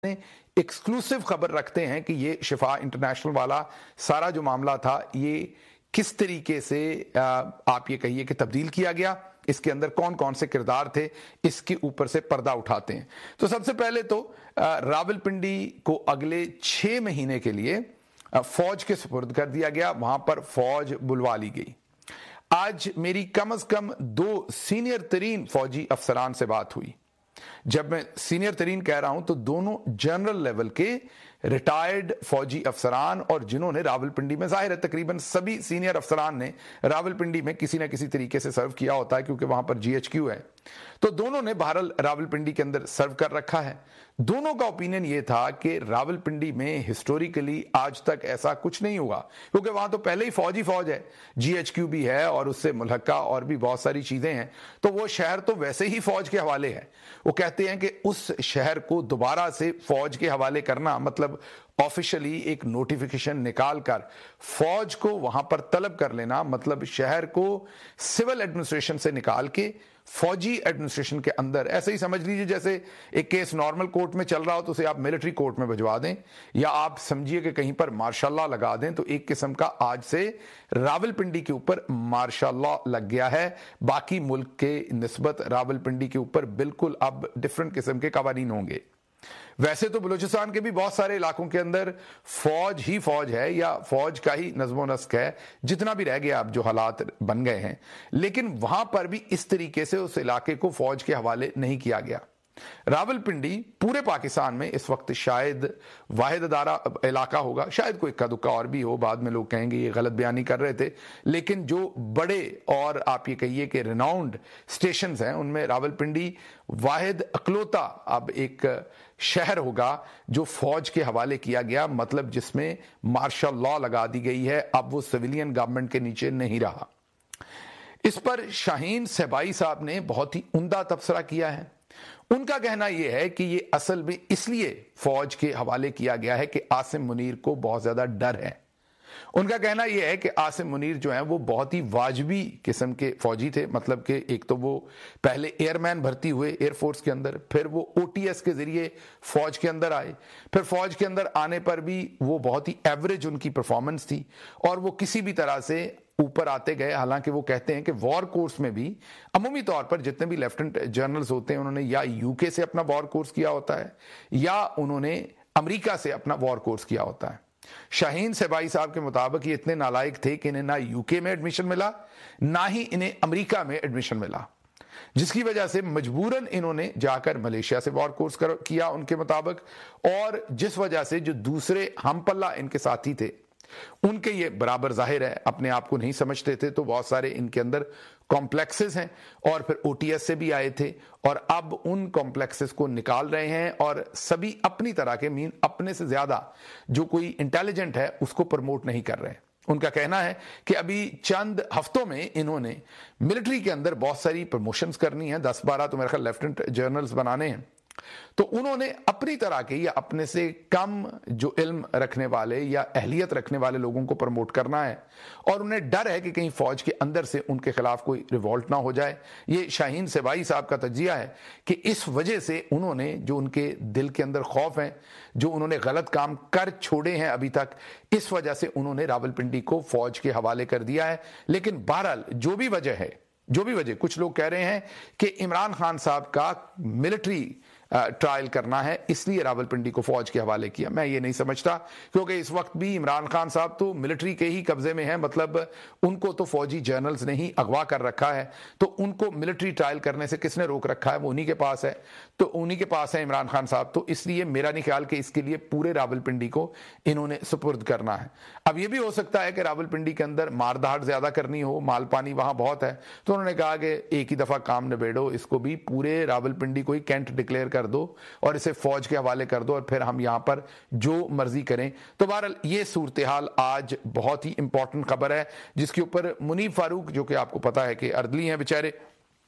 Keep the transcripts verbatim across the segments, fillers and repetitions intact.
Exclusive خبر رکھتے ہیں کہ یہ شفا انٹرنیشنل والا سارا جو معاملہ تھا یہ کس طریقے سے آپ یہ کہیے کہ تبدیل کیا گیا، اس کے اندر کون کون سے کردار تھے، اس کے اوپر سے پردہ اٹھاتے ہیں۔ تو سب سے پہلے تو راولپنڈی کو اگلے چھ مہینے کے لیے فوج کے سپرد کر دیا گیا، وہاں پر فوج بلوا لی گئی۔ آج میری کم از کم دو سینئر ترین فوجی افسران سے بات ہوئی۔ جب میں سینئر ترین کہہ رہا ہوں تو دونوں جنرل لیول کے ریٹائرڈ فوجی افسران اور جنہوں نے راولپنڈی میں، ظاہر ہے تقریباً سبھی سینئر افسران نے راولپنڈی میں کسی نہ کسی طریقے سے سرو کیا ہوتا ہے کیونکہ وہاں پر جی ایچ کیو ہے، تو دونوں نے بہرحال راولپنڈی کے اندر سرو کر رکھا ہے۔ دونوں کا اوپینین یہ تھا کہ راولپنڈی میں ہسٹوریکلی آج تک ایسا کچھ نہیں ہوا کیونکہ وہاں تو پہلے ہی فوج ہی فوج ہے، جی ایچ کیو بھی ہے اور اس سے ملحقہ اور بھی بہت ساری چیزیں ہیں، تو وہ شہر تو ویسے ہی فوج کے حوالے ہے۔ وہ کہتے ہیں کہ اس شہر کو دوبارہ سے فوج کے حوالے کرنا مطلب آفیشلی ایک نوٹیفیکیشن نکال کر فوج کو وہاں پر طلب کر لینا، مطلب شہر کو سول ایڈمنسٹریشن سے نکال کے فوجی ایڈمنسٹریشن کے اندر، ایسے ہی سمجھ لیجئے جیسے ایک کیس نارمل کورٹ میں چل رہا ہو تو اسے آپ ملٹری کورٹ میں بھجوا دیں، یا آپ سمجھیے کہ کہیں پر مارشل لاء لگا دیں، تو ایک قسم کا آج سے راولپنڈی کے اوپر مارشل لاء لگ گیا ہے۔ باقی ملک کے نسبت راولپنڈی کے اوپر بالکل اب ڈیفرنٹ قسم کے قوانین ہوں گے۔ ویسے تو بلوچستان کے بھی بہت سارے علاقوں کے اندر فوج ہی فوج ہے یا فوج کا ہی نظم و نسق ہے، جتنا بھی رہ گیا اب جو حالات بن گئے ہیں، لیکن وہاں پر بھی اس طریقے سے اس علاقے کو فوج کے حوالے نہیں کیا گیا۔ راولپنڈی پورے پاکستان میں اس وقت شاید واحد ادارہ علاقہ ہوگا، شاید کوئی اکا دکا اور بھی ہو، بعد میں لوگ کہیں گے یہ غلط بیانی کر رہے تھے، لیکن جو بڑے اور آپ یہ کہیے کہ ریناؤنڈ سٹیشنز ہیں ان میں راولپنڈی واحد اکلوتا اب ایک شہر ہوگا جو فوج کے حوالے کیا گیا، مطلب جس میں مارشل لاء لگا دی گئی ہے، اب وہ سویلین گورنمنٹ کے نیچے نہیں رہا۔ اس پر شاہین صہبائی صاحب نے بہت ہی عمدہ تبصرہ کیا ہے۔ ان کا کہنا یہ ہے کہ یہ اصل میں اس لیے فوج کے حوالے کیا گیا ہے کہ عاصم منیر کو بہت زیادہ ڈر ہے۔ ان کا کہنا یہ ہے کہ عاصم منیر جو ہیں وہ بہت ہی واجبی قسم کے فوجی تھے، مطلب کہ ایک تو وہ پہلے ایئر مین بھرتی ہوئے ایئر فورس کے اندر، پھر وہ او ٹی ایس کے ذریعے فوج کے اندر آئے، پھر فوج کے اندر آنے پر بھی وہ بہت ہی ایوریج ان کی پرفارمنس تھی اور وہ کسی بھی طرح سے اوپر آتے گئے۔ حالانکہ وہ کہتے ہیں کہ وار کورس میں بھی عمومی طور پر جتنے بھی لیفٹنٹ جنرلز ہوتے ہیں انہوں نے یا یو کے سے اپنا وار کورس کیا ہوتا ہے یا انہوں نے امریکہ سے اپنا وار کورس کیا ہوتا ہے۔ شاہین صہبائی صاحب کے مطابق یہ اتنے نالائق تھے کہ انہیں نہ یو کے میں ایڈمیشن ملا نہ ہی انہیں امریکہ میں ایڈمیشن ملا، جس کی وجہ سے مجبوراً انہوں نے جا کر ملیشیا سے وار کورس کیا ان کے مطابق، اور جس وجہ سے جو دوسرے ہم پلہ ان کے ساتھی تھے ان کے یہ برابر ظاہر ہے اپنے آپ کو نہیں سمجھتے تھے، تو بہت سارے ان کے اندر کمپلیکسز ہیں اور پھر او ٹی ایس سے بھی آئے تھے اور اب ان کمپلیکسز کو نکال رہے ہیں اور سبھی اپنی طرح کے مین اپنے سے زیادہ جو کوئی انٹیلیجنٹ ہے اس کو پروموٹ نہیں کر رہے۔ ان کا کہنا ہے کہ ابھی چند ہفتوں میں انہوں نے ملٹری کے اندر بہت ساری پروموشنز کرنی ہیں، دس بارہ تو میرے خیال لیفٹنٹ جنرلز بنانے ہیں، تو انہوں نے اپنی طرح کے یا اپنے سے کم جو علم رکھنے والے یا اہلیت رکھنے والے لوگوں کو پروموٹ کرنا ہے، اور انہیں ڈر ہے کہ کہیں فوج کے اندر سے ان کے خلاف کوئی ریوولٹ نہ ہو جائے۔ یہ شاہین صہبائی صاحب کا تجزیہ ہے کہ اس وجہ سے انہوں نے جو ان کے دل کے اندر خوف ہیں، جو انہوں نے غلط کام کر چھوڑے ہیں ابھی تک، اس وجہ سے انہوں نے راولپنڈی کو فوج کے حوالے کر دیا ہے۔ لیکن بہرحال جو بھی وجہ ہے، جو بھی وجہ، کچھ لوگ کہہ رہے ہیں کہ عمران خان صاحب کا ملٹری ٹرائل کرنا ہے اس لیے راولپنڈی کو فوج کے حوالے کیا۔ میں یہ نہیں سمجھتا کیونکہ اس وقت بھی عمران خان صاحب تو ملٹری کے ہی قبضے میں ہیں، مطلب ان کو تو فوجی جنرلز نے ہی اغوا کر رکھا ہے، تو ان کو ملٹری ٹرائل کرنے سے کس نے روک رکھا ہے؟ وہ انہی کے پاس ہے، تو انہی کے پاس ہے عمران خان صاحب، تو اس لیے میرا نہیں خیال کہ اس کے لیے پورے راولپنڈی کو انہوں نے سپرد کرنا ہے۔ اب یہ بھی ہو سکتا ہے کہ راولپنڈی کے اندر مار دھاڑ زیادہ کرنی ہو، مال پانی وہاں بہت ہے، تو انہوں نے کہا کہ ایک ہی دفعہ کام نبیڑو، اس کو بھی پورے راولپنڈی کو ہی کینٹ ڈکلیئر کر دو اور اسے فوج کے حوالے کر دو اور پھر ہم یہاں پر جو مرضی کریں۔ تو بہرحال یہ صورتحال آج بہت ہی امپورٹنٹ خبر ہے جس کے اوپر منیب فاروق، جو کہ آپ کو پتا ہے کہ اردلی ہیں بیچارے،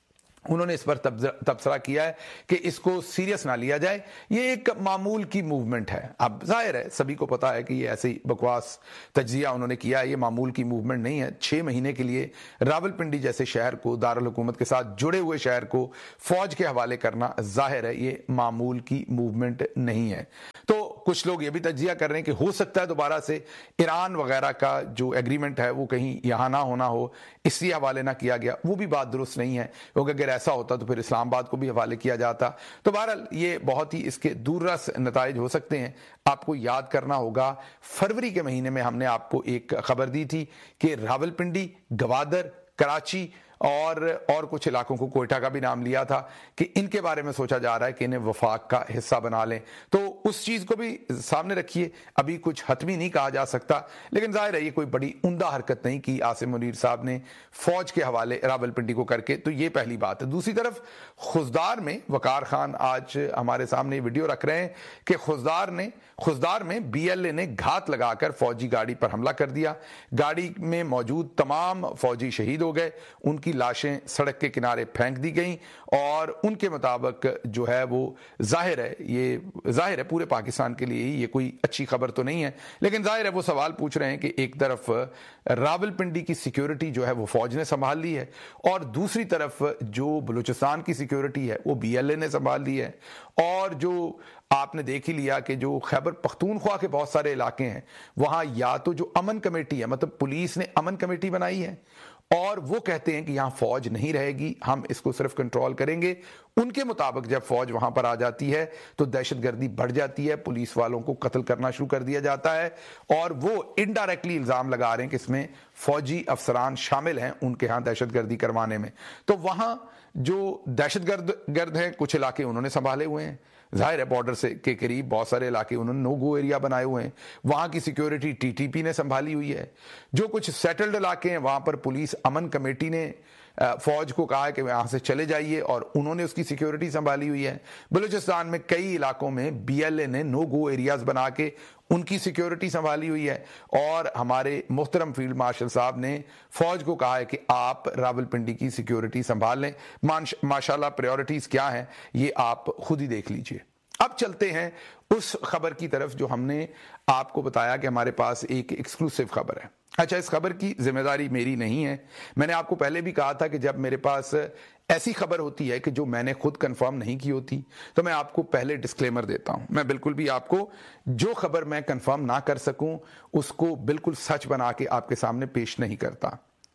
انہوں نے اس پر تبصرہ کیا ہے کہ اس کو سیریس نہ لیا جائے، یہ ایک معمول کی موومنٹ ہے۔ اب ظاہر ہے سبھی کو پتا ہے کہ یہ ایسی بکواس تجزیہ انہوں نے کیا ہے، یہ معمول کی موومنٹ نہیں ہے۔ چھ مہینے کے لیے راولپنڈی جیسے شہر کو، دارالحکومت کے ساتھ جڑے ہوئے شہر کو فوج کے حوالے کرنا ظاہر ہے یہ معمول کی موومنٹ نہیں ہے۔ تو کچھ لوگ یہ بھی تجزیہ کر رہے ہیں کہ ہو سکتا ہے دوبارہ سے ایران وغیرہ کا جو ایگریمنٹ ہے وہ کہیں یہاں نہ ہونا ہو، اس لیے حوالے نہ کیا گیا۔ وہ بھی بات درست نہیں ہے، کیونکہ اگر ایسا ہوتا تو پھر اسلام آباد کو بھی حوالے کیا جاتا۔ تو بہرحال یہ بہت ہی اس کے دور رس نتائج ہو سکتے ہیں۔ آپ کو یاد کرنا ہوگا فروری کے مہینے میں ہم نے آپ کو ایک خبر دی تھی کہ راولپنڈی، گوادر، کراچی اور اور کچھ علاقوں کو، کوئٹہ کا بھی نام لیا تھا کہ ان کے بارے میں سوچا جا رہا ہے کہ انہیں وفاق کا حصہ بنا لیں۔ تو اس چیز کو بھی سامنے رکھیے، ابھی کچھ حتمی نہیں کہا جا سکتا، لیکن ظاہر ہے یہ کوئی بڑی عمدہ حرکت نہیں کی عاصم منیر صاحب نے فوج کے حوالے راولپنڈی کو کر کے۔ تو یہ پہلی بات ہے۔ دوسری طرف خزدار میں وقار خان آج ہمارے سامنے ویڈیو رکھ رہے ہیں کہ خزدار نے خزدار میں بی ایل اے نے گھات لگا کر فوجی گاڑی پر حملہ کر دیا۔ گاڑی میں موجود تمام فوجی شہید ہو گئے، ان کی لاشیں سڑک کے کنارے پھینک دی گئیں، اور ان کے مطابق جو ہے وہ ظاہر ہے یہ ظاہر ہے پورے پاکستان کے لیے یہ کوئی اچھی خبر تو نہیں ہے، لیکن ظاہر ہے وہ سوال پوچھ رہے ہیں کہ ایک طرف راولپنڈی کی سیکیورٹی جو ہے وہ فوج نے سنبھال لی ہے، اور دوسری طرف جو بلوچستان کی سیکیورٹی ہے وہ بی ایل اے نے سنبھال لی ہے، اور جو آپ نے دیکھ ہی لیا کہ جو خیبر پختونخوا کے بہت سارے علاقے ہیں وہاں یا تو جو امن کمیٹی ہے، مطلب پولیس نے امن کمیٹی بنائی ہے اور وہ کہتے ہیں کہ یہاں فوج نہیں رہے گی، ہم اس کو صرف کنٹرول کریں گے۔ ان کے مطابق جب فوج وہاں پر آ جاتی ہے تو دہشت گردی بڑھ جاتی ہے، پولیس والوں کو قتل کرنا شروع کر دیا جاتا ہے، اور وہ انڈائریکٹلی الزام لگا رہے ہیں کہ اس میں فوجی افسران شامل ہیں ان کے ہاں دہشت گردی کروانے میں۔ تو وہاں جو دہشت گرد گرد ہیں کچھ علاقے انہوں نے سنبھالے ہوئے ہیں، ظاہر ہے بارڈر سے کے قریب بہت سارے علاقے انہوں نے نو گو ایریا بنائے ہوئے ہیں، وہاں کی سیکیورٹی ٹی ٹی پی نے سنبھالی ہوئی ہے۔ جو کچھ سیٹلڈ علاقے ہیں وہاں پر پولیس امن کمیٹی نے فوج کو کہا ہے کہ وہاں سے چلے جائیے، اور انہوں نے اس کی سیکیورٹی سنبھالی ہوئی ہے۔ بلوچستان میں کئی علاقوں میں بی ایل اے نے نو گو ایریاز بنا کے ان کی سیکیورٹی سنبھالی ہوئی ہے، اور ہمارے محترم فیلڈ مارشل صاحب نے فوج کو کہا ہے کہ آپ راولپنڈی کی سیکیورٹی سنبھال لیں۔ ماشاءاللہ پریورٹیز کیا ہیں یہ آپ خود ہی دیکھ لیجئے۔ اب چلتے ہیں اس خبر کی طرف جو ہم نے آپ کو بتایا کہ ہمارے پاس ایک ایکسکلوسیو خبر ہے۔ اچھا، اس خبر کی ذمہ داری میری نہیں ہے، میں نے آپ کو پہلے بھی کہا تھا کہ جب میرے پاس ایسی خبر ہوتی ہے کہ جو میں نے خود کنفرم نہیں کی ہوتی تو میں آپ کو پہلے ڈسکلیمر دیتا ہوں، میں بالکل بھی آپ کو جو خبر میں کنفرم نہ کر سکوں اس کو بالکل سچ بنا کے آپ کے سامنے پیش نہیں کرتا۔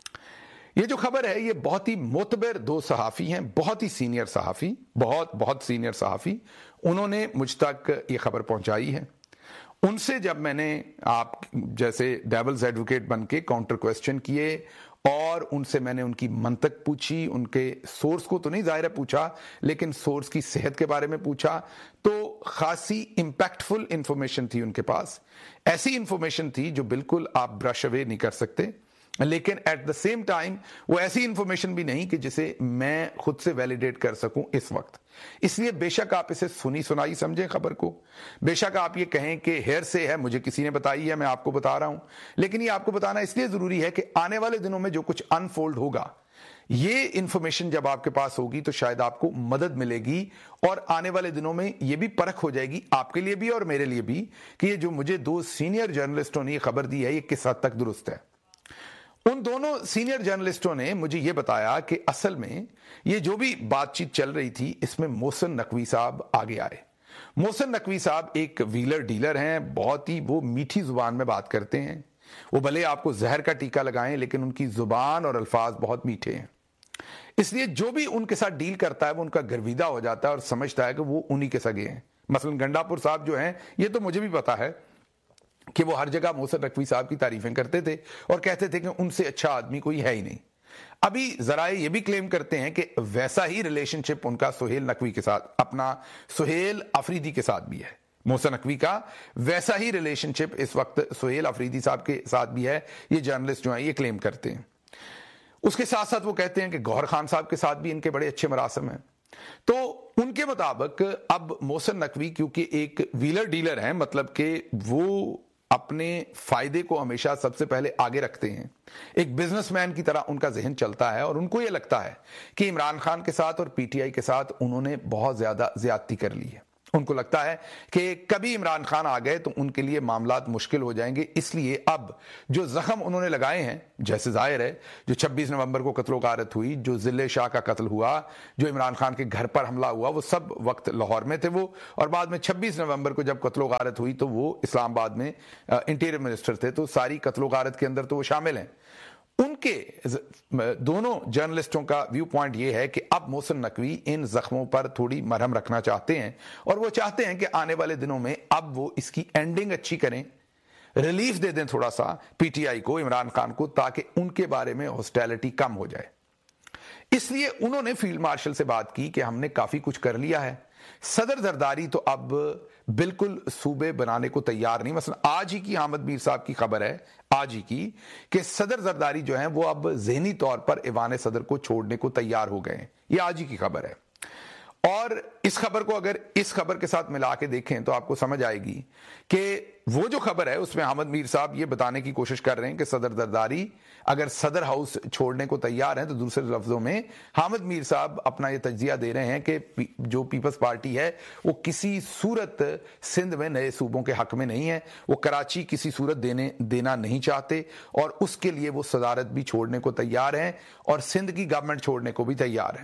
یہ جو خبر ہے یہ بہت ہی معتبر دو صحافی ہیں، بہت ہی سینئر صحافی، بہت بہت سینئر صحافی، انہوں نے مجھ تک یہ خبر پہنچائی ہے۔ ان سے جب میں نے آپ جیسے ڈیولز ایڈوکیٹ بن کے کاؤنٹر کویسچن کیے اور ان سے میں نے ان کی منطق پوچھی، ان کے سورس کو تو نہیں ظاہر ہے پوچھا لیکن سورس کی صحت کے بارے میں پوچھا، تو خاصی امپیکٹفل انفارمیشن تھی ان کے پاس، ایسی انفارمیشن تھی جو بالکل آپ برش اوے نہیں کر سکتے، لیکن ایٹ دا سیم ٹائم وہ ایسی انفارمیشن بھی نہیں کہ جسے میں خود سے ویلیڈیٹ کر سکوں اس وقت۔ اس لیے بے شک آپ اسے سنی سنائی سمجھیں خبر کو، بے شک آپ یہ کہیں کہ ہیر سے ہے، مجھے کسی نے بتائی ہے، میں آپ کو بتا رہا ہوں، لیکن یہ آپ کو بتانا اس لیے ضروری ہے کہ آنے والے دنوں میں جو کچھ انفولڈ ہوگا، یہ انفارمیشن جب آپ کے پاس ہوگی تو شاید آپ کو مدد ملے گی، اور آنے والے دنوں میں یہ بھی پرکھ ہو جائے گی آپ کے لیے بھی اور میرے لیے بھی کہ یہ جو مجھے دو سینئر جرنلسٹوں نے یہ خبر دی ہے یہ کس حد تک درست ہے۔ ان دونوں سینئر جرنلسٹوں نے مجھے یہ بتایا کہ اصل میں یہ جو بھی بات چیت چل رہی تھی اس میں محسن نقوی صاحب آگے آئے۔ محسن نقوی صاحب ایک ویلر ڈیلر ہیں، بہت ہی وہ میٹھی زبان میں بات کرتے ہیں، وہ بھلے آپ کو زہر کا ٹیکہ لگائیں لیکن ان کی زبان اور الفاظ بہت میٹھے ہیں، اس لیے جو بھی ان کے ساتھ ڈیل کرتا ہے وہ ان کا گرویدہ ہو جاتا ہے اور سمجھتا ہے کہ وہ انہی کے سگے ہیں۔ مثلا گنڈا پور صاحب جو ہیں یہ تو مجھے بھی پتا ہے کہ وہ ہر جگہ محسن نقوی صاحب کی تعریفیں کرتے تھے اور کہتے تھے کہ ان سے اچھا آدمی کوئی ہے ہی نہیں۔ ابھی ذرائع یہ بھی کلیم کرتے ہیں کہ ویسا ہی ریلیشن شپ ان کا سہیل نقوی کے ساتھ، اپنا سہیل افریدی کے ساتھ بھی ہے۔ محسن نقوی کا ویسا ہی ریلیشن شپ اس وقت سہیل افریدی صاحب کے ساتھ بھی ہے، یہ جرنلسٹ جو ہیں یہ کلیم کرتے ہیں۔ اس کے ساتھ ساتھ وہ کہتے ہیں کہ گوہر خان صاحب کے ساتھ بھی ان کے بڑے اچھے مراسم ہیں۔ تو ان کے مطابق اب محسن نقوی کیونکہ ایک ویلر ڈیلر ہیں، مطلب کہ وہ اپنے فائدے کو ہمیشہ سب سے پہلے آگے رکھتے ہیں. ایک بزنس مین کی طرح ان کا ذہن چلتا ہے اور ان کو یہ لگتا ہے کہ عمران خان کے ساتھ اور پی ٹی آئی کے ساتھ انہوں نے بہت زیادہ زیادتی کر لی ہے. ان کو لگتا ہے کہ کبھی عمران خان آ گئے تو ان کے لیے معاملات مشکل ہو جائیں گے، اس لیے اب جو زخم انہوں نے لگائے ہیں، جیسے ظاہر ہے جو چھبیس نومبر کو قتل و غارت ہوئی، جو ذل شاہ کا قتل ہوا، جو عمران خان کے گھر پر حملہ ہوا، وہ سب وقت لاہور میں تھے وہ، اور بعد میں چھبیس نومبر کو جب قتل و غارت ہوئی تو وہ اسلام آباد میں انٹیریئر منسٹر تھے، تو ساری قتل و غارت کے اندر تو وہ شامل ہیں. ان کے دونوں جرنلسٹوں کا ویو پوائنٹ یہ ہے کہ اب محسن نقوی ان زخموں پر تھوڑی مرہم رکھنا چاہتے ہیں اور وہ چاہتے ہیں کہ آنے والے دنوں میں اب وہ اس کی اینڈنگ اچھی کریں، ریلیف دے دیں تھوڑا سا پی ٹی آئی کو، عمران خان کو، تاکہ ان کے بارے میں ہاسٹیلٹی کم ہو جائے. اس لیے انہوں نے فیلڈ مارشل سے بات کی کہ ہم نے کافی کچھ کر لیا ہے. صدر زرداری تو اب بالکل صوبے بنانے کو تیار نہیں. مثلا آج ہی کی احمد میر صاحب کی خبر ہے، آج ہی کی، کہ صدر زرداری جو ہیں وہ اب ذہنی طور پر ایوان صدر کو چھوڑنے کو تیار ہو گئے ہیں. یہ آج ہی کی خبر ہے. اور اس خبر کو اگر اس خبر کے ساتھ ملا کے دیکھیں تو آپ کو سمجھ آئے گی کہ وہ جو خبر ہے اس میں احمد میر صاحب یہ بتانے کی کوشش کر رہے ہیں کہ صدر زرداری اگر صدر ہاؤس چھوڑنے کو تیار ہیں، تو دوسرے لفظوں میں حامد میر صاحب اپنا یہ تجزیہ دے رہے ہیں کہ جو پیپلز پارٹی ہے وہ کسی صورت سندھ میں نئے صوبوں کے حق میں نہیں ہے، وہ کراچی کسی صورت دینے دینا نہیں چاہتے، اور اس کے لیے وہ صدارت بھی چھوڑنے کو تیار ہیں اور سندھ کی گورنمنٹ چھوڑنے کو بھی تیار ہیں.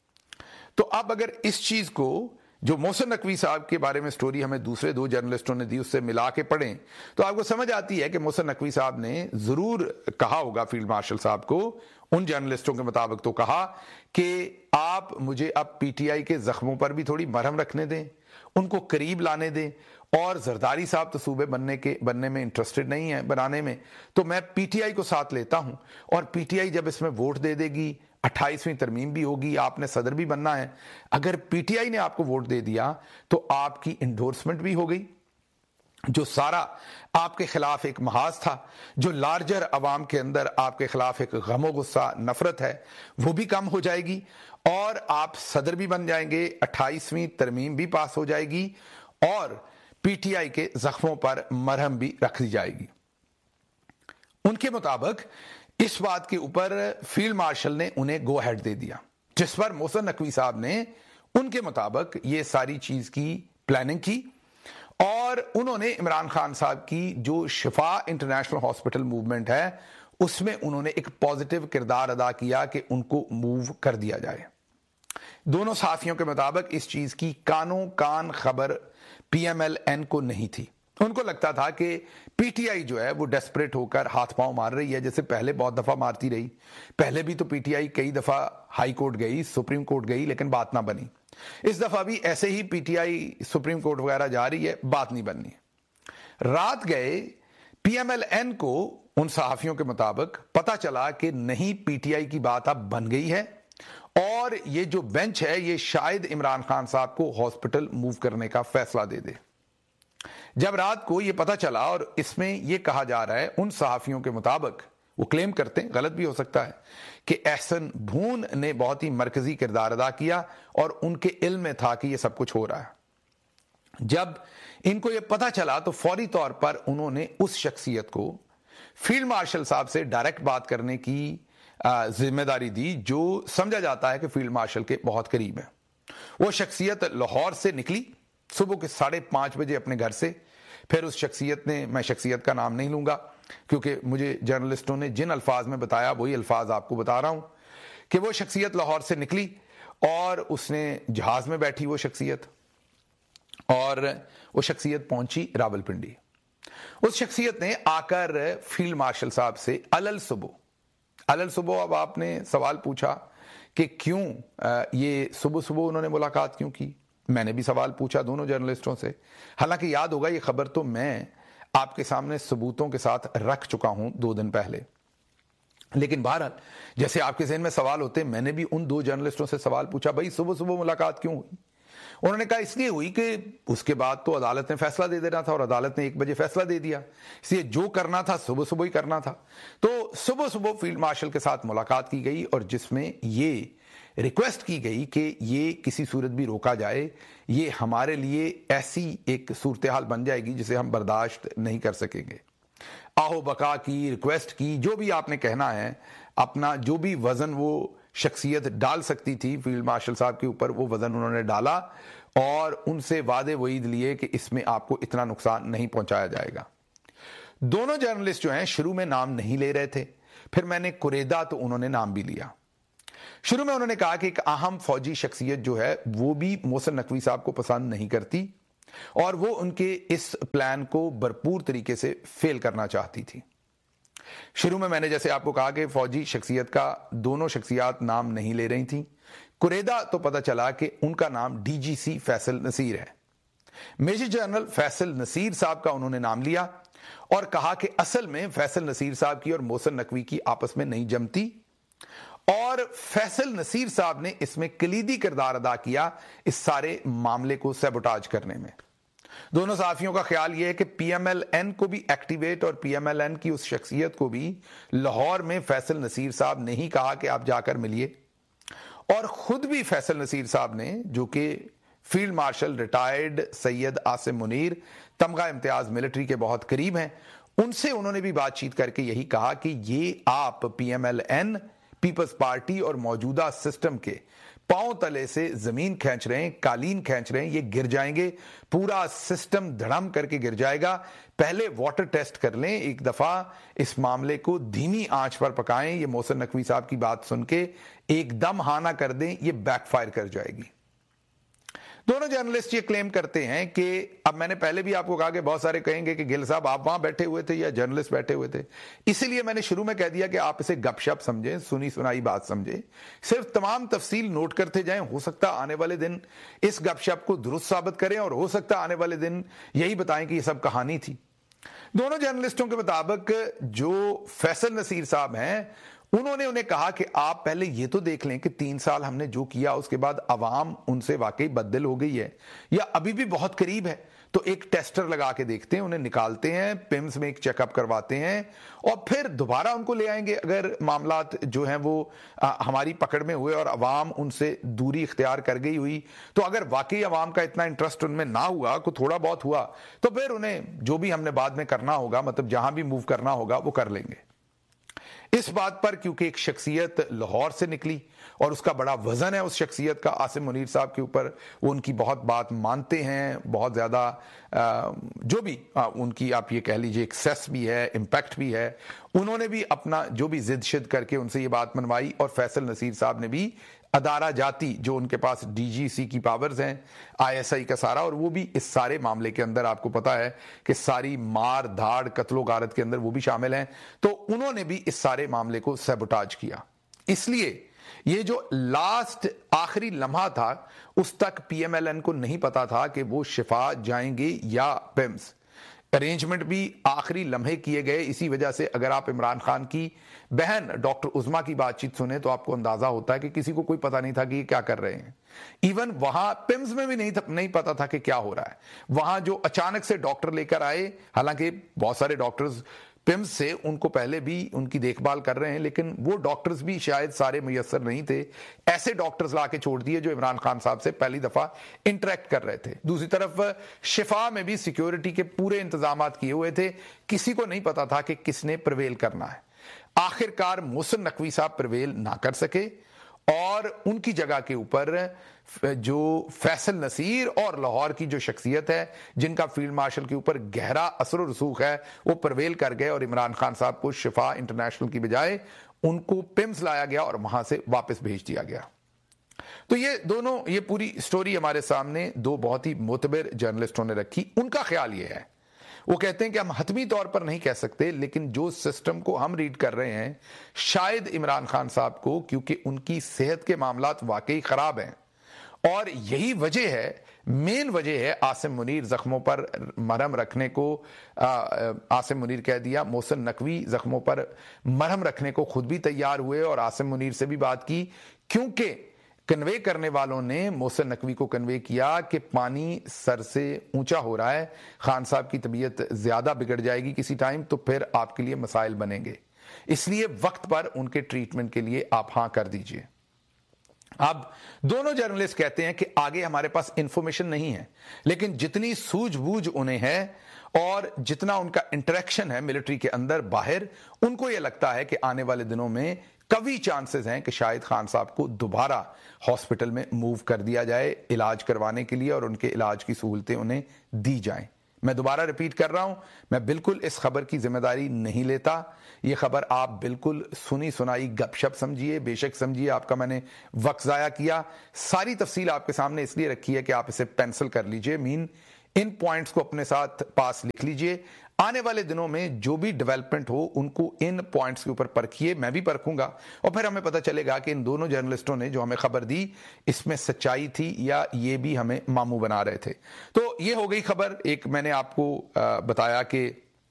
تو اب اگر اس چیز کو جو محسن نقوی صاحب کے بارے میں سٹوری ہمیں دوسرے دو جرنلسٹوں نے دی اس سے ملا کے پڑھیں تو آپ کو سمجھ آتی ہے کہ محسن نقوی صاحب نے ضرور کہا ہوگا فیلڈ مارشل صاحب کو، ان جرنلسٹوں کے مطابق تو کہا کہ آپ مجھے اب پی ٹی آئی کے زخموں پر بھی تھوڑی مرہم رکھنے دیں، ان کو قریب لانے دیں، اور زرداری صاحب تو صوبے بننے کے بننے میں انٹرسٹڈ نہیں ہے بنانے میں، تو میں پی ٹی آئی کو ساتھ لیتا ہوں، اور پی ٹی آئی جب اس میں ووٹ دے دے گی، اٹھائیسویں ترمیم بھی ہوگی، آپ نے صدر بھی بننا ہے، اگر پی ٹی آئی نے آپ کو ووٹ دے دیا تو آپ کی انڈورسمنٹ بھی ہو گئی، جو سارا آپ کے خلاف ایک محاذ تھا، جو لارجر عوام کے اندر آپ کے خلاف ایک غم و غصہ نفرت ہے، وہ بھی کم ہو جائے گی، اور آپ صدر بھی بن جائیں گے، اٹھائیسویں ترمیم بھی پاس ہو جائے گی، اور پی ٹی آئی کے زخموں پر مرہم بھی رکھ دی جائے گی. ان کے مطابق اس بات کے اوپر فیلڈ مارشل نے انہیں گو ہیڈ دے دیا، جس پر محسن نقوی صاحب نے ان کے مطابق یہ ساری چیز کی پلاننگ کی، اور انہوں نے عمران خان صاحب کی جو شفا انٹرنیشنل ہاسپٹل موومنٹ ہے اس میں انہوں نے ایک پازیٹیو کردار ادا کیا کہ ان کو موو کر دیا جائے. دونوں صحافیوں کے مطابق اس چیز کی کانوں کان خبر پی ایم ایل این کو نہیں تھی. ان کو لگتا تھا کہ پی ٹی آئی جو ہے وہ ڈیسپریٹ ہو کر ہاتھ پاؤں مار رہی ہے، جیسے پہلے بہت دفعہ مارتی رہی. پہلے بھی تو پی ٹی آئی کئی دفعہ ہائی کورٹ گئی، سپریم کورٹ گئی، لیکن بات نہ بنی. اس دفعہ بھی ایسے ہی P T I supreme court وغیرہ جا رہی ہے، بات نہیں بننی. رات گئے پی ایم ایل این کو ان صحافیوں کے مطابق پتا چلا کہ نہیں، پی ٹی آئی کی بات اب بن گئی ہے، اور یہ جو بینچ ہے یہ شاید عمران خان صاحب کو ہاسپٹل موو کرنے کا فیصلہ دے دے. جب رات کو یہ پتا چلا، اور اس میں یہ کہا جا رہا ہے ان صحافیوں کے مطابق، وہ کلیم کرتے ہیں، غلط بھی ہو سکتا ہے، کہ احسن بھون نے بہت ہی مرکزی کردار ادا کیا اور ان کے علم میں تھا کہ یہ سب کچھ ہو رہا ہے. جب ان کو یہ پتا چلا تو فوری طور پر انہوں نے اس شخصیت کو فیلڈ مارشل صاحب سے ڈائریکٹ بات کرنے کی ذمہ داری دی جو سمجھا جاتا ہے کہ فیلڈ مارشل کے بہت قریب ہے. وہ شخصیت لاہور سے نکلی صبح کے ساڑھے پانچ بجے اپنے گھر سے. پھر اس شخصیت نے، میں شخصیت کا نام نہیں لوں گا کیونکہ مجھے جرنلسٹوں نے جن الفاظ میں بتایا وہی الفاظ آپ کو بتا رہا ہوں، کہ وہ شخصیت لاہور سے نکلی اور اس نے جہاز میں بیٹھی وہ شخصیت، اور وہ شخصیت پہنچی راول پنڈی. اس شخصیت نے آ کر فیلڈ مارشل صاحب سے علل صبح علل صبح اب آپ نے سوال پوچھا کہ کیوں یہ صبح صبح انہوں نے ملاقات کیوں کی. میں نے بھی سوال پوچھا دونوں جرنلسٹوں سے، حالانکہ یاد ہوگا یہ خبر تو میں آپ کے سامنے ثبوتوں کے ساتھ رکھ چکا ہوں دو دن پہلے، لیکن بہرحال جیسے آپ کے ذہن میں سوال ہوتے، میں نے بھی ان دو جرنلسٹوں سے سوال پوچھا، بھائی صبح صبح ملاقات کیوں ہوئی؟ انہوں نے کہا اس لیے ہوئی کہ اس کے بعد تو عدالت نے فیصلہ دے دینا تھا، اور عدالت نے ایک بجے فیصلہ دے دیا، اس لیے جو کرنا تھا صبح صبح ہی کرنا تھا. تو صبح صبح فیلڈ مارشل کے ساتھ ملاقات کی گئی، اور جس میں یہ ریکویسٹ کی گئی کہ یہ کسی صورت بھی روکا جائے، یہ ہمارے لیے ایسی ایک صورتحال بن جائے گی جسے ہم برداشت نہیں کر سکیں گے۔ آہو بقا کی، ریکویسٹ کی، جو بھی آپ نے کہنا ہے، اپنا جو بھی وزن وہ شخصیت ڈال سکتی تھی فیلڈ مارشل صاحب کے اوپر، وہ وزن انہوں نے ڈالا اور ان سے وعدے وعید لیے کہ اس میں آپ کو اتنا نقصان نہیں پہنچایا جائے گا۔ دونوں جرنلسٹ جو ہیں شروع میں نام نہیں لے رہے تھے، پھر میں نے قریدہ تو انہوں نے نام بھی لیا۔ شروع میں انہوں نے کہا کہ ایک اہم فوجی شخصیت جو ہے وہ بھی محسن نقوی صاحب کو پسند نہیں کرتی اور وہ ان کے اس پلان کو بھرپور طریقے سے فیل کرنا چاہتی تھی۔ شروع میں میں نے جیسے آپ کو کہا کہ فوجی شخصیت کا دونوں شخصیات نام نہیں لے رہی تھیں۔ قریدہ تو پتہ چلا کہ ان کا نام ڈی جی سی فیصل نصیر ہے۔ میجر جنرل فیصل نصیر صاحب کا انہوں نے نام لیا اور کہا کہ اصل میں فیصل نصیر صاحب کی اور محسن نقوی کی آپس میں نہیں جمتی، اور فیصل نصیر صاحب نے اس میں کلیدی کردار ادا کیا اس سارے معاملے کو سیبوٹاج کرنے میں۔ دونوں صحافیوں کا خیال یہ ہے کہ پی ایم ایل این کو بھی ایکٹیویٹ اور پی ایم ایل این کی اس شخصیت کو بھی لاہور میں فیصل نصیر صاحب نے ہی کہا کہ آپ جا کر ملیے، اور خود بھی فیصل نصیر صاحب نے، جو کہ field marshal retired Syed Asim Munir تمغہ امتیاز ملٹری کے بہت قریب ہیں، ان سے انہوں نے بھی بات چیت کر کے یہی کہا کہ یہ آپ P M L N, Peoples party اور موجودہ سسٹم کے پاؤں تلے سے زمین کھینچ رہے ہیں، قالین کھینچ رہے ہیں، یہ گر جائیں گے، پورا سسٹم دھڑم کر کے گر جائے گا۔ پہلے واٹر ٹیسٹ کر لیں ایک دفعہ، اس معاملے کو دھیمی آنچ پر پکائیں۔ یہ محسن نقوی صاحب کی بات سن کے ایک دم ہاں نہ کر دیں، یہ بیک فائر کر جائے گی۔ دونوں جرنلسٹ یہ کلیم کرتے ہیں کہ اب میں نے پہلے بھی آپ کو کہا کہ بہت سارے کہیں گے کہ گل صاحب آپ وہاں بیٹھے ہوئے تھے یا جرنلسٹ بیٹھے ہوئے تھے، اسی لیے میں نے شروع میں کہہ دیا کہ آپ اسے گپ شپ سمجھیں، سنی سنائی بات سمجھیں، صرف تمام تفصیل نوٹ کرتے جائیں۔ ہو سکتا آنے والے دن اس گپ شپ کو درست ثابت کریں، اور ہو سکتا آنے والے دن یہی بتائیں کہ یہ سب کہانی تھی۔ دونوں جرنلسٹوں کے مطابق جو فیصل نصیر صاحب ہیں، انہوں نے انہیں کہا کہ آپ پہلے یہ تو دیکھ لیں کہ تین سال ہم نے جو کیا اس کے بعد عوام ان سے واقعی بددل ہو گئی ہے یا ابھی بھی بہت قریب ہے، تو ایک ٹیسٹر لگا کے دیکھتے ہیں، انہیں نکالتے ہیں، پیمز میں ایک چیک اپ کرواتے ہیں اور پھر دوبارہ ان کو لے آئیں گے اگر معاملات جو ہیں وہ ہماری پکڑ میں ہوئے اور عوام ان سے دوری اختیار کر گئی ہوئی، تو اگر واقعی عوام کا اتنا انٹرسٹ ان میں نہ ہوا، کوئی تھوڑا بہت ہوا، تو پھر انہیں جو بھی ہم نے بعد میں کرنا ہوگا، مطلب جہاں بھی موو کرنا ہوگا وہ کر لیں گے۔ اس بات پر کیونکہ ایک شخصیت لاہور سے نکلی اور اس کا بڑا وزن ہے اس شخصیت کا عاصم منیر صاحب کے اوپر، وہ ان کی بہت بات مانتے ہیں، بہت زیادہ جو بھی ان کی آپ یہ کہہ لیجئے ایکسیس بھی ہے، امپیکٹ بھی ہے، انہوں نے بھی اپنا جو بھی ضد شد کر کے ان سے یہ بات منوائی، اور فیصل نصیر صاحب نے بھی ادارہ جاتی جو ان کے پاس ڈی جی سی کی پاورز ہیں، آئی ایس آئی کا سارا، اور وہ بھی اس سارے معاملے کے اندر آپ کو پتا ہے کہ ساری مار دھاڑ قتل و غارت کے اندر وہ بھی شامل ہیں، تو انہوں نے بھی اس سارے معاملے کو سیبوٹاج کیا۔ اس لیے یہ جو لاسٹ آخری لمحہ تھا اس تک پی ایم ایل این کو نہیں پتا تھا کہ وہ شفا جائیں گے یا پیمز۔ ارینجمنٹ بھی آخری لمحے کیے گئے، اسی وجہ سے اگر آپ عمران خان کی بہن ڈاکٹر عظما کی بات چیت سنیں تو آپ کو اندازہ ہوتا ہے کہ کسی کو کوئی پتہ نہیں تھا کہ یہ کیا کر رہے ہیں۔ ایون وہاں پیمز میں بھی نہیں نہیں پتا تھا کہ کیا ہو رہا ہے۔ وہاں جو اچانک سے ڈاکٹر لے کر آئے، حالانکہ بہت سارے ڈاکٹرز پیمز سے ان کو پہلے بھی ان کی دیکھ بھال کر رہے ہیں، لیکن وہ ڈاکٹرز بھی شاید سارے میسر نہیں تھے، ایسے ڈاکٹرز لا کے چھوڑ دیے جو عمران خان صاحب سے پہلی دفعہ انٹریکٹ کر رہے تھے۔ دوسری طرف شفا میں بھی سیکیورٹی کے پورے انتظامات کیے ہوئے تھے، کسی کو نہیں پتا تھا کہ کس نے پرویل کرنا ہے۔ آخر کار محسن نقوی صاحب پرویل نہ کر سکے اور ان کی جگہ کے اوپر جو فیصل نصیر اور لاہور کی جو شخصیت ہے جن کا فیلڈ مارشل کے اوپر گہرا اثر و رسوخ ہے، وہ پرویل کر گئے اور عمران خان صاحب کو شفا انٹرنیشنل کی بجائے ان کو پیمز لایا گیا اور وہاں سے واپس بھیج دیا گیا۔ تو یہ دونوں یہ پوری سٹوری ہمارے سامنے دو بہت ہی معتبر جرنلسٹوں نے رکھی۔ ان کا خیال یہ ہے، وہ کہتے ہیں کہ ہم حتمی طور پر نہیں کہہ سکتے، لیکن جو سسٹم کو ہم ریڈ کر رہے ہیں شاید عمران خان صاحب کو، کیونکہ ان کی صحت کے معاملات واقعی خراب ہیں اور یہی وجہ ہے، مین وجہ ہے عاصم منیر زخموں پر مرہم رکھنے کو، عاصم منیر کہہ دیا، محسن نقوی زخموں پر مرہم رکھنے کو خود بھی تیار ہوئے اور عاصم منیر سے بھی بات کی، کیونکہ کنوے کرنے والوں نے محسن نقوی کو کنوے کیا کہ پانی سر سے اونچا ہو رہا ہے، خان صاحب کی طبیعت زیادہ بگڑ جائے گی کسی ٹائم تو پھر آپ کے لیے مسائل بنیں گے، اس لیے وقت پر ان کے ٹریٹمنٹ کے لیے آپ ہاں کر دیجئے۔ اب دونوں جرنلسٹ کہتے ہیں کہ آگے ہمارے پاس انفارمیشن نہیں ہے، لیکن جتنی سوجھ بوجھ انہیں ہے اور جتنا ان کا انٹریکشن ہے ملٹری کے اندر باہر، ان کو یہ لگتا ہے کہ آنے والے دنوں میں قوی چانسز ہیں کہ شاہد خان صاحب کو دوبارہ ہاسپٹل میں موو کر دیا جائے علاج کروانے کے لیے اور ان کے علاج کی سہولتیں انہیں دی جائیں۔ میں دوبارہ ریپیٹ کر رہا ہوں، میں بالکل اس خبر کی ذمہ داری نہیں لیتا، یہ خبر آپ بالکل سنی سنائی گپ شپ سمجھیے، بے شک سمجھیے، آپ کا میں نے وقت ضائع کیا۔ ساری تفصیل آپ کے سامنے اس لیے رکھی ہے کہ آپ اسے پینسل کر لیجئے، مین ان پوائنٹس کو اپنے ساتھ پاس لکھ لیجئے۔ آنے والے دنوں میں جو بھی ڈیولپمنٹ ہو ان کو ان پوائنٹس کے اوپر پرکھیے، میں بھی پرکھوں گا، اور پھر ہمیں پتہ چلے گا کہ ان دونوں جرنلسٹوں نے جو ہمیں خبر دی اس میں سچائی تھی یا یہ بھی ہمیں ماموں بنا رہے تھے۔ تو یہ ہو گئی خبر، ایک میں نے آپ کو بتایا کہ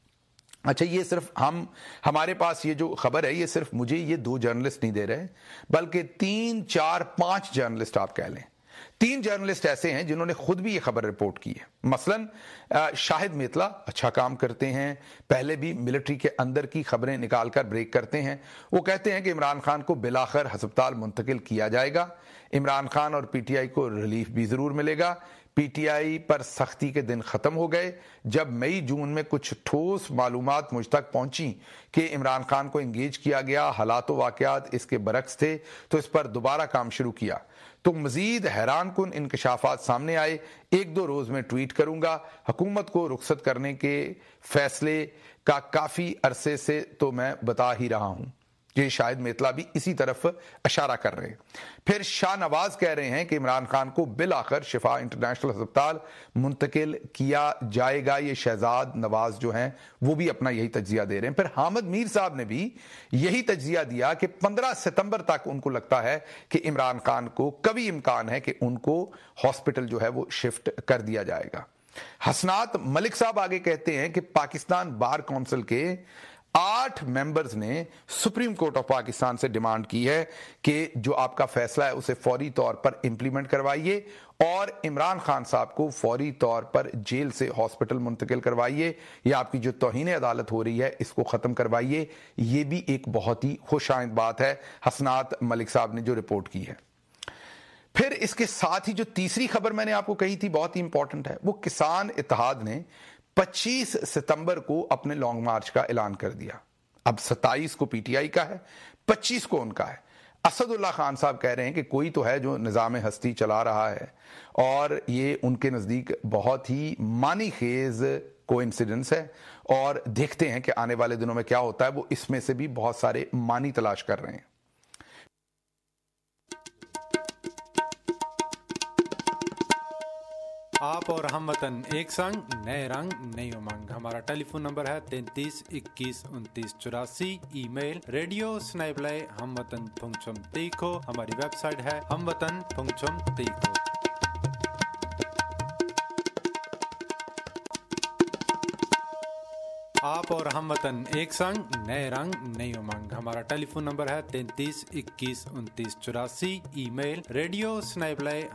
اچھا یہ صرف ہم ہمارے پاس یہ جو خبر ہے یہ صرف مجھے یہ دو جرنلسٹ نہیں دے رہے بلکہ تین چار پانچ جرنلسٹ آپ کہہ لیں، تین جرنلسٹ ایسے ہیں جنہوں نے خود بھی یہ خبر رپورٹ کی ہے۔ مثلاً شاہد میتلا اچھا کام کرتے ہیں، پہلے بھی ملٹری کے اندر کی خبریں نکال کر بریک کرتے ہیں۔ وہ کہتے ہیں کہ عمران خان کو بالآخر ہسپتال منتقل کیا جائے گا، عمران خان اور پی ٹی آئی کو ریلیف بھی ضرور ملے گا۔ پی ٹی آئی پر سختی کے دن ختم ہو گئے جب مئی جون میں کچھ ٹھوس معلومات مجھ تک پہنچی کہ عمران خان کو انگیج کیا گیا، حالات و واقعات اس کے برعکس تھے تو اس پر دوبارہ کام شروع کیا۔ تو مزید حیران کن انکشافات سامنے آئے، ایک دو روز میں ٹویٹ کروں گا۔ حکومت کو رخصت کرنے کے فیصلے کا کافی عرصے سے تو میں بتا ہی رہا ہوں۔ یہ شاہد میتلا بھی اسی طرف اشارہ کر رہے ہیں۔ پھر شاہ نواز کہہ رہے ہیں کہ عمران خان کو بالآخر شفا انٹرنیشنل ہسپتال منتقل کیا جائے گا۔ یہ شہزاد نواز جو ہیں وہ بھی اپنا یہی تجزیہ دے رہے ہیں۔ پھر حامد میر صاحب نے بھی یہی تجزیہ دیا کہ پندرہ ستمبر تک ان کو لگتا ہے کہ عمران خان کو قوی امکان ہے کہ ان کو ہاسپٹل جو ہے وہ شفٹ کر دیا جائے گا۔ حسنات ملک صاحب آگے کہتے ہیں کہ پاکستان بار کونسل کے آٹھ ممبرز نے سپریم کورٹ آف پاکستان سے ڈیمانڈ کی ہے کہ جو آپ کا فیصلہ ہے اسے فوری طور پر امپلیمنٹ کروائیے اور عمران خان صاحب کو فوری طور پر جیل سے ہاسپٹل منتقل کروائیے، یا آپ کی جو توہین عدالت ہو رہی ہے اس کو ختم کروائیے۔ یہ بھی ایک بہت ہی خوش آئند بات ہے حسنات ملک صاحب نے جو رپورٹ کی ہے۔ پھر اس کے ساتھ ہی جو تیسری خبر میں نے آپ کو کہی تھی بہت ہی امپورٹنٹ ہے، وہ کسان اتحاد نے پچیس ستمبر کو اپنے لانگ مارچ کا اعلان کر دیا۔ اب ستائیس کو پی ٹی آئی کا ہے، پچیس کو ان کا ہے۔ اسد اللہ خان صاحب کہہ رہے ہیں کہ کوئی تو ہے جو نظام ہستی چلا رہا ہے، اور یہ ان کے نزدیک بہت ہی معنی خیز کوئنسیڈنس ہے، اور دیکھتے ہیں کہ آنے والے دنوں میں کیا ہوتا ہے۔ وہ اس میں سے بھی بہت سارے معنی تلاش کر رہے ہیں۔ آپ اور ہم وطن ایک سنگ، نئے رنگ نئی امنگ۔ ہمارا ٹیلی فون نمبر ہے تینتیس اکیس انتیس چوراسی۔ ای میل ریڈیو سنیبلے ہم وطن پنکچم تیکھو۔ ہماری ویب سائٹ ہے ہم وطن پنکچم تیکھو۔ آپ اور ہم وطن ایک سنگ، نئے رنگ نئی امنگ۔ ہمارا ٹیلی فون نمبر ہے تینتیس اکیس انتیس چوراسی۔ ای میل ریڈیو سنیبلے